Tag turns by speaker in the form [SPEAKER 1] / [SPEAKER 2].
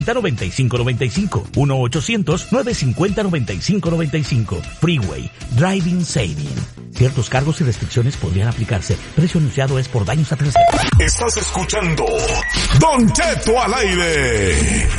[SPEAKER 1] 9595, 1-800-950-9595. Freeway, Driving Saving. Ciertos cargos y restricciones podrían aplicarse. Precio anunciado es por daños a terceros.
[SPEAKER 2] Estás escuchando Don Cheto al aire.